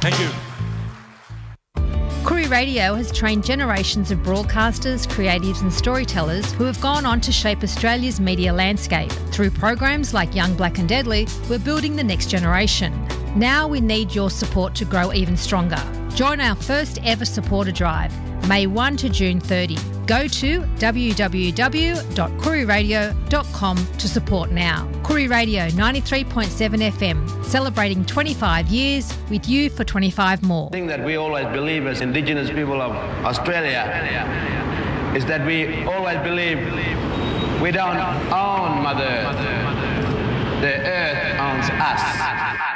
Thank you. Koori Radio has trained generations of broadcasters, creatives and storytellers who have gone on to shape Australia's media landscape. Through programs like Young, Black and Deadly, we're building the next generation. Now we need your support to grow even stronger. Join our first ever supporter drive, May 1 to June 30. Go to www.kooriradio.com to support now. Koori Radio 93.7 FM, celebrating 25 years with you for 25 more. The thing that we always believe as Indigenous people of Australia is that we always believe we don't own Mother Earth. The earth owns us.